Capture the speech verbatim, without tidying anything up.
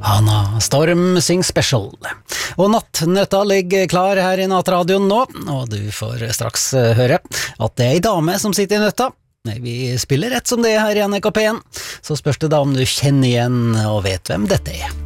Anna Storm Sing Special. Og nattnøtta ligger klar her i nattradioen nå, og du får straks høre at det er ei dame som sitter i nøtta. Nei, vi spiller rett som det her i N R K P en, så spørs det da om du kjenner igjen og vet hvem dette er.